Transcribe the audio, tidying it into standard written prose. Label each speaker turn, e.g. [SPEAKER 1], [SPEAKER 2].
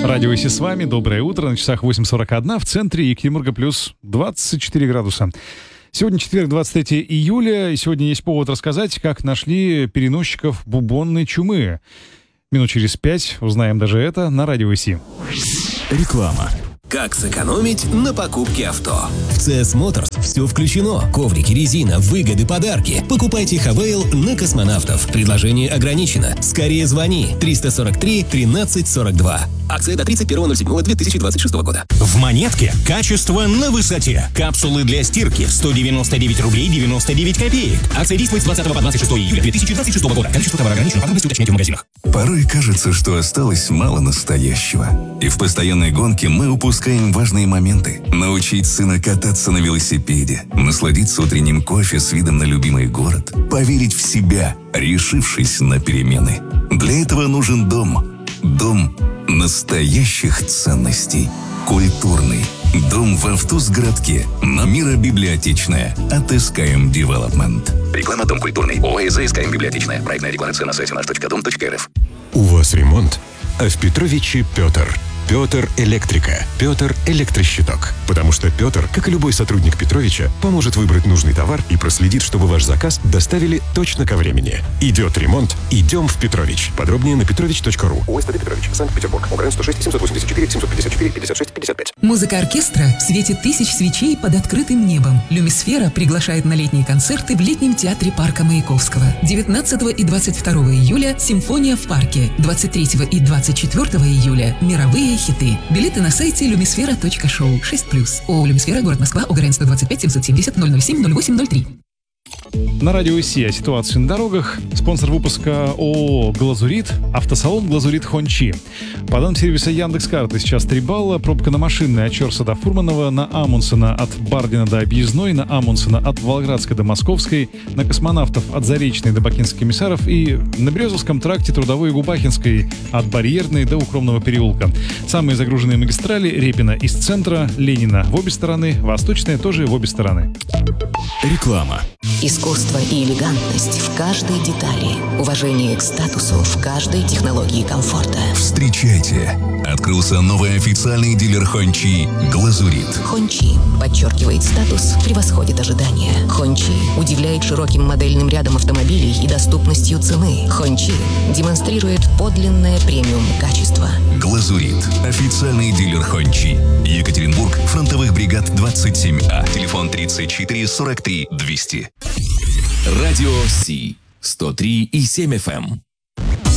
[SPEAKER 1] Радио Иси с вами. Доброе утро. На часах 8:41. В центре Екатеринбурга плюс 24 градуса. Сегодня четверг, 23 июля. И сегодня есть повод рассказать, как нашли переносчиков бубонной чумы. Минут через 5 узнаем даже это на Радио Иси.
[SPEAKER 2] Реклама.
[SPEAKER 3] Как сэкономить на покупке авто?
[SPEAKER 2] В CS Motors все включено. Коврики, резина, выгоды, подарки. Покупайте Хавейл на космонавтов. Предложение ограничено. Скорее звони. 343 13 42.
[SPEAKER 3] Акция до 31.07.2026 года.
[SPEAKER 4] В Монетке качество на высоте. Капсулы для стирки 199 рублей 99 копеек. Акция действует с 20 по 26 июля 2026 года. Количество товара ограничено. Подробности уточняйте в магазинах.
[SPEAKER 5] Порой кажется, что осталось мало настоящего. И в постоянной гонке мы упускаем важные моменты. Научить сына кататься на велосипеде, насладиться утренним кофе с видом на любимый город, поверить в себя, решившись на перемены. Для этого нужен дом. Дом настоящих ценностей. Культурный. Дом в Автозгородке. На Мира-библиотечная. От SKM Development.
[SPEAKER 3] Реклама «Дом культурный». ОАО «СКМ Библиотечная». Проектная декларация на сайте наш.дом.рф.
[SPEAKER 6] У вас ремонт, а в Петровиче Петр. Петр Электрика. Петр Электрощиток. Потому что Петр, как и любой сотрудник Петровича, поможет выбрать нужный товар и проследит, чтобы ваш заказ доставили точно ко времени. Идет ремонт, идем в Петрович. Подробнее на petrovich.ru.
[SPEAKER 7] УСТД Петрович, Санкт-Петербург. ОГРН 106 784 754 56 55.
[SPEAKER 8] Музыка оркестра в свете тысяч свечей под открытым небом. Люмисфера приглашает на летние концерты в летнем театре парка Маяковского. 19 и 22 июля «Симфония в парке». 23 и 24 июля «Мировые хиты». Билеты на сайте lumisfera.show 6+. ООО «Люмисфера», город Москва, ОГРН 125 770 007 0803.
[SPEAKER 1] На Радио Иси о ситуации на дорогах. Спонсор выпуска ООО «Глазурит», автосалон «Глазурит Хончи». По данным сервиса Яндекс.Карты, сейчас 3 балла. Пробка на Машинной от Чорса до Фурманова, на Амундсена от Бардина до Объездной, на Амундсена от Волгоградской до Московской, на Космонавтов от Заречной до Бакинских комиссаров и на Березовском тракте Трудовой и Губахинской от Барьерной до Укромного переулка. Самые загруженные магистрали: Репина из центра, Ленина в обе стороны, Восточная тоже в обе стороны.
[SPEAKER 6] Реклама.
[SPEAKER 9] Искусство и элегантность в каждой детали. Уважение к статусу в каждой технологии комфорта.
[SPEAKER 5] Встречайте! Открылся новый официальный дилер Хончи «Глазурит».
[SPEAKER 9] Хончи подчеркивает статус, превосходит ожидания. Хончи удивляет широким модельным рядом автомобилей и доступностью цены. Хончи демонстрирует подлинное премиум качество.
[SPEAKER 5] «Глазурит». Официальный дилер Хончи. Екатеринбург, фронтовых бригад 27А. Телефон 34 43 200.
[SPEAKER 2] Радио Си 103,7 FM.